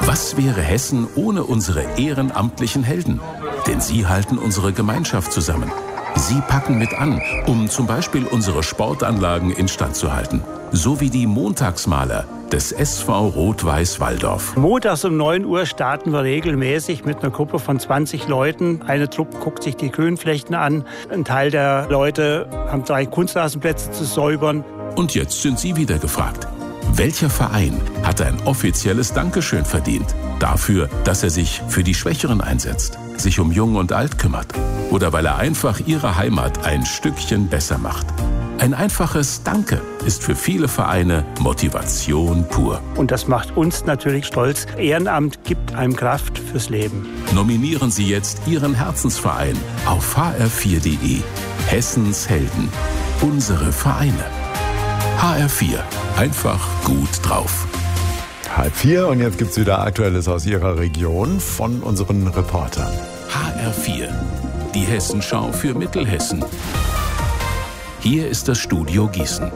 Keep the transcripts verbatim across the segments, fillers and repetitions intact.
Was wäre Hessen ohne unsere ehrenamtlichen Helden? Denn sie halten unsere Gemeinschaft zusammen. Sie packen mit an, um zum Beispiel unsere Sportanlagen instand zu halten. So wie die Montagsmaler des S V Rot-Weiß Walldorf. Montags um neun Uhr starten wir regelmäßig mit einer Gruppe von zwanzig Leuten. Eine Truppe guckt sich die Grünflächen an. Ein Teil der Leute haben drei Kunstrasenplätze zu säubern. Und jetzt sind Sie wieder gefragt. Welcher Verein hat ein offizielles Dankeschön verdient? Dafür, dass er sich für die Schwächeren einsetzt, sich um Jung und Alt kümmert oder weil er einfach ihre Heimat ein Stückchen besser macht. Ein einfaches Danke ist für viele Vereine Motivation pur. Und das macht uns natürlich stolz. Ehrenamt gibt einem Kraft fürs Leben. Nominieren Sie jetzt Ihren Herzensverein auf h r vier punkt d e. Hessens Helden. Unsere Vereine. H R vier. Einfach gut drauf. Halb vier und jetzt gibt's wieder Aktuelles aus Ihrer Region von unseren Reportern. H R vier. Die Hessenschau für Mittelhessen. Hier ist das Studio Gießen.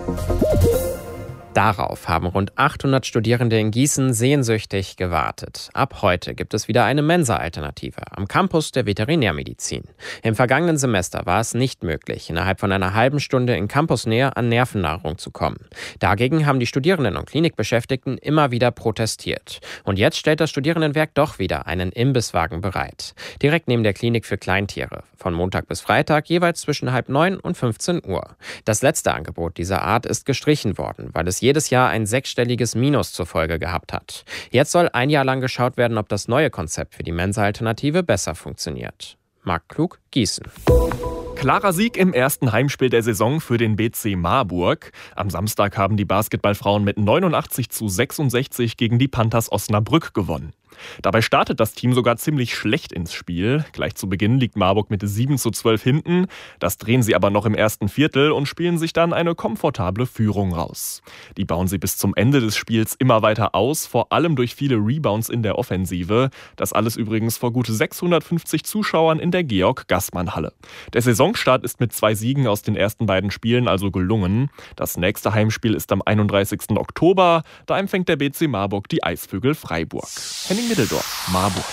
Darauf haben rund achthundert Studierende in Gießen sehnsüchtig gewartet. Ab heute gibt es wieder eine Mensa-Alternative am Campus der Veterinärmedizin. Im vergangenen Semester war es nicht möglich, innerhalb von einer halben Stunde in Campusnähe an Nervennahrung zu kommen. Dagegen haben die Studierenden und Klinikbeschäftigten immer wieder protestiert. Und jetzt stellt das Studierendenwerk doch wieder einen Imbisswagen bereit. Direkt neben der Klinik für Kleintiere. Von Montag bis Freitag jeweils zwischen halb neun und fünfzehn Uhr. Das letzte Angebot dieser Art ist gestrichen worden, weil es jedes Jahr ein sechsstelliges Minus zur Folge gehabt hat. Jetzt soll ein Jahr lang geschaut werden, ob das neue Konzept für die Mensa-Alternative besser funktioniert. Marc Klug, Gießen. Klarer Sieg im ersten Heimspiel der Saison für den B C Marburg. Am Samstag haben die Basketballfrauen mit neunundachtzig zu sechsundsechzig gegen die Panthers Osnabrück gewonnen. Dabei startet das Team sogar ziemlich schlecht ins Spiel. Gleich zu Beginn liegt Marburg mit sieben zu zwölf hinten. Das drehen sie aber noch im ersten Viertel und spielen sich dann eine komfortable Führung raus. Die bauen sie bis zum Ende des Spiels immer weiter aus, vor allem durch viele Rebounds in der Offensive. Das alles übrigens vor gut sechshundertfünfzig Zuschauern in der Georg-Gassmann-Halle. Der Saisonstart ist mit zwei Siegen aus den ersten beiden Spielen also gelungen. Das nächste Heimspiel ist am einunddreißigsten Oktober. Da empfängt der B C Marburg die Eisvögel Freiburg. Henning Mitteldorf, Marburg.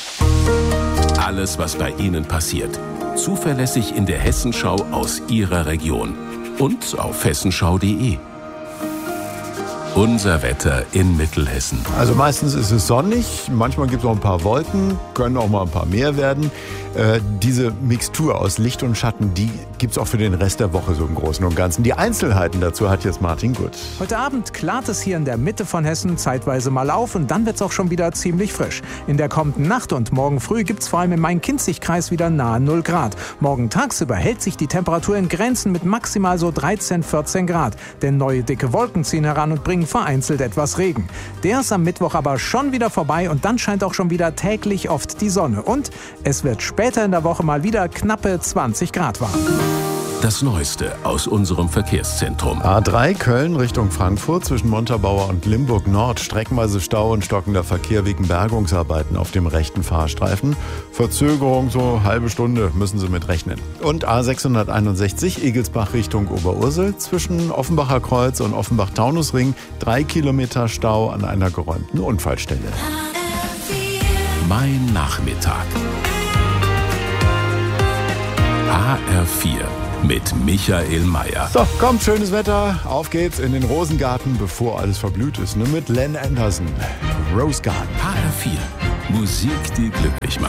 Alles, was bei Ihnen passiert. Zuverlässig in der Hessenschau aus Ihrer Region. Und auf hessenschau punkt de. Unser Wetter in Mittelhessen. Also meistens ist es sonnig, manchmal gibt es auch ein paar Wolken, können auch mal ein paar mehr werden. Äh, diese Mixtur aus Licht und Schatten, die gibt es auch für den Rest der Woche so im Großen und Ganzen. Die Einzelheiten dazu hat jetzt Martin Gutt. Heute Abend klart es hier in der Mitte von Hessen zeitweise mal auf und dann wird es auch schon wieder ziemlich frisch. In der kommenden Nacht und morgen früh gibt es vor allem im Main-Kinzig-Kreis wieder nahe null Grad. Morgen tagsüber hält sich die Temperatur in Grenzen mit maximal so dreizehn, vierzehn Grad. Denn neue dicke Wolken ziehen heran und bringen vereinzelt etwas Regen. Der ist am Mittwoch aber schon wieder vorbei und dann scheint auch schon wieder täglich oft die Sonne. Und es wird später in der Woche mal wieder knappe zwanzig Grad warm. Das Neueste aus unserem Verkehrszentrum. A drei Köln Richtung Frankfurt zwischen Montabaur und Limburg Nord. Streckenweise Stau und stockender Verkehr wegen Bergungsarbeiten auf dem rechten Fahrstreifen. Verzögerung so halbe Stunde müssen Sie mit rechnen. Und A sechshunderteinundsechzig Egelsbach Richtung Oberursel zwischen Offenbacher Kreuz und Offenbach-Taunusring. Drei Kilometer Stau an einer geräumten Unfallstelle. Mein Nachmittag. H R vier. Mit Michael Mayer. So, kommt, schönes Wetter. Auf geht's in den Rosengarten, bevor alles verblüht ist. Ne? Mit Len Anderson. Rose Garden. H R vier. Musik, die glücklich macht.